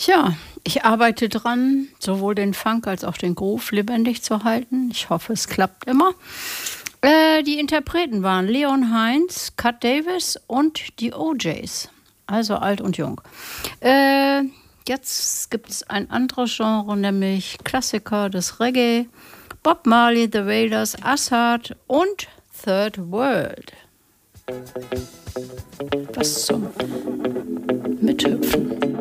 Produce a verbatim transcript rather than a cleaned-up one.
Tja, ich arbeite dran, sowohl den Funk als auch den Groove lebendig zu halten. Ich hoffe, es klappt immer. Äh, die Interpreten waren Leon Heinz, Cut Davis und die O Js. Also alt und jung. Äh, jetzt gibt es ein anderes Genre, nämlich Klassiker des Reggae. Bob Marley, The Wailers, Assad und Third World. Was zum Mithüpfen.